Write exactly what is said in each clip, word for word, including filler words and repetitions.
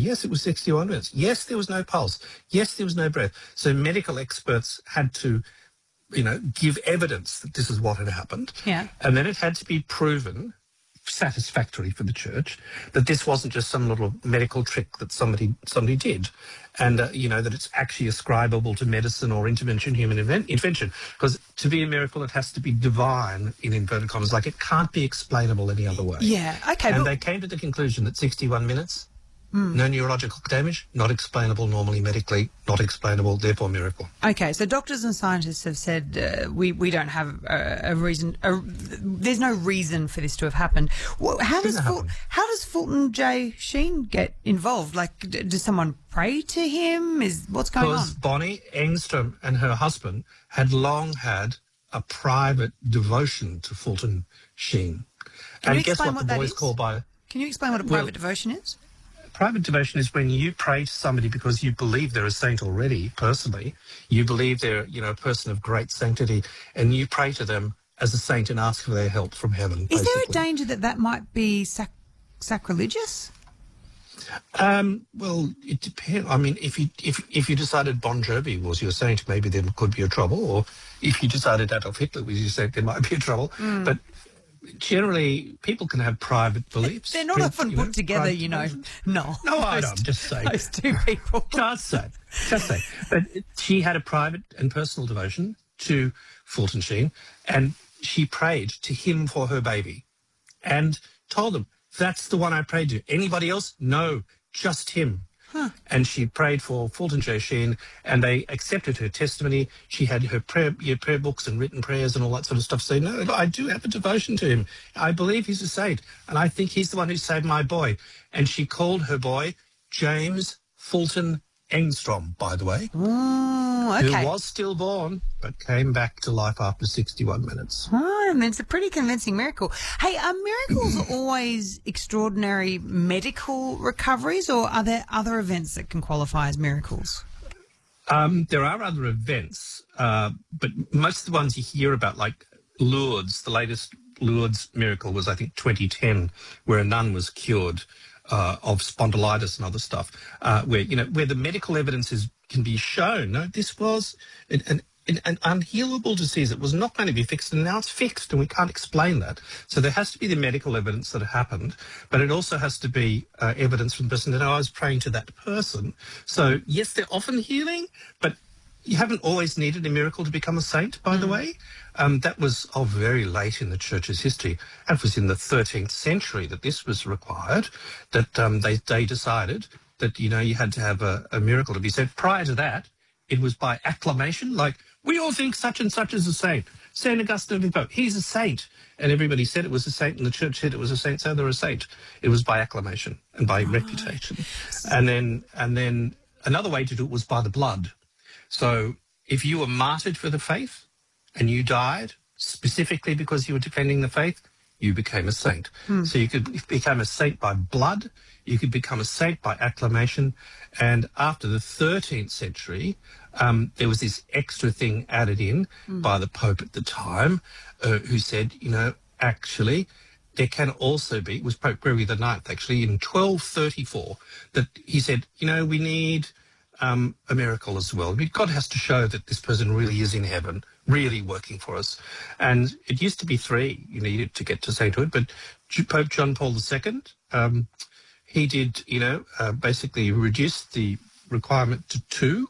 Yes, it was sixty-one minutes. Yes, there was no pulse. Yes, there was no breath. So medical experts had to, you know, give evidence that this is what had happened. Yeah. And then it had to be proven satisfactory for the church that this wasn't just some little medical trick that somebody somebody did, and uh, you know, that it's actually ascribable to medicine or intervention, human invent- invention. Because to be a miracle, it has to be divine, in inverted commas, like it can't be explainable any other way. Yeah, okay. And but- they came to the conclusion that sixty-one minutes, Mm. no neurological damage, not explainable normally medically, not explainable, therefore miracle. Okay, so doctors and scientists have said uh, we, we don't have a, a reason, a, there's no reason for this to have happened. Well, how, does Ful- happen. how does Fulton J. Sheen get involved? Like, d- does someone pray to him? Is What's going Because on? Bonnie Engstrom and her husband had long had a private devotion to Fulton Sheen. Can and you guess explain what, what the that boys is? call by... Can you explain what a Well- private devotion is? Private devotion is when you pray to somebody because you believe they're a saint already, personally. You believe they're, you know, a person of great sanctity, and you pray to them as a saint and ask for their help from heaven. Is basically. there a danger that that might be sac- sacrilegious? Um, well, it depends. I mean, if you if if you decided Bon Jovi was your saint, maybe there could be a trouble. Or if you decided Adolf Hitler was your saint, there might be a trouble. Mm. But generally, people can have private beliefs. They're not Pri- often you know, put together, private you know. devotions. No. No, I Those- know. I'm just saying. Those two people. Just say, just say. But she had a private and personal devotion to Fulton Sheen, and she prayed to him for her baby, and told them, "That's the one I prayed to. Anybody else? No, just him." Huh. And she prayed for Fulton J. Sheen, and they accepted her testimony. She had her prayer, your prayer books and written prayers and all that sort of stuff. So, no, I do have a devotion to him. I believe he's a saint, and I think he's the one who saved my boy. And she called her boy James Fulton Engstrom, by the way, Oh, okay. who was stillborn but came back to life after sixty-one minutes. Oh, and it's a pretty convincing miracle. Hey, are miracles always extraordinary medical recoveries, or are there other events that can qualify as miracles? Um, there are other events, uh, but most of the ones you hear about, like Lourdes, the latest Lourdes miracle was, I think, twenty ten, where a nun was cured uh, of spondylitis and other stuff, uh, where, you know, where the medical evidence is can be shown. No, this was an, an, an unhealable disease. It was not going to be fixed, and now it's fixed, and we can't explain that. So there has to be the medical evidence that it happened, but it also has to be uh, evidence from the person that I was praying to that person. So, yes, they're often healing, but you haven't always needed a miracle to become a saint, by mm. the way. Um, that was oh, very late in the church's history. It was in the thirteenth century that this was required, that um, they, they decided that, you know, you had to have a, a miracle to be saved. Prior to that, it was by acclamation, like, we all think such and such is a saint. Saint Augustine of Hippo, he's a saint. And everybody said it was a saint, and the church said it was a saint, so they're a saint. It was by acclamation and by oh. reputation. And then, and then another way to do it was by the blood. So if you were martyred for the faith and you died specifically because you were defending the faith, you became a saint. Hmm. So you could become a saint by blood, you could become a saint by acclamation. And after the thirteenth century, um, there was this extra thing added in hmm. by the Pope at the time, uh, who said, you know, actually, there can also be, it was Pope Gregory the Ninth, actually, in twelve thirty-four, that he said, you know, we need um, a miracle as well. I mean, God has to show that this person really is in heaven, really working for us. And it used to be three you needed to get to sainthood, but Pope John Paul the Second, um, he did, you know, uh, basically reduce the requirement to two,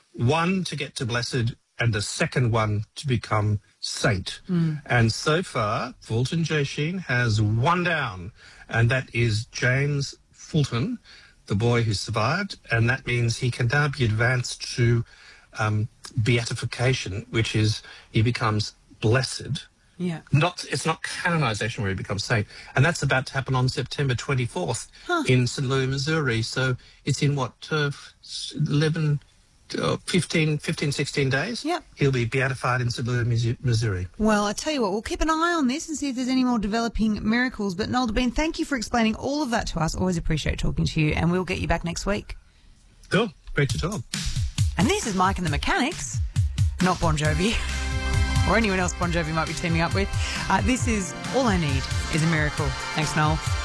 one to get to blessed and the second one to become saint. Mm. And so far, Fulton J. Sheen has one down, and that is James Fulton, the boy who survived, and that means he can now be advanced to um, beatification, which is he becomes blessed. Yeah. Not it's not canonization where he becomes saint, and that's about to happen on September twenty-fourth huh. in Saint Louis, Missouri. So it's in what uh, eleven, uh, fifteen, fifteen, sixteen days. Yep. He'll be beatified in Saint Louis, Missouri. Well, I tell you what, we'll keep an eye on this and see if there's any more developing miracles. But Noel Debien, thank you for explaining all of that to us. Always appreciate talking to you, and we'll get you back next week. Cool, great to talk. And this is Mike and the Mechanics, not Bon Jovi, or anyone else Bon Jovi might be teaming up with. Uh, this is All I Need is a Miracle. Thanks, Noel.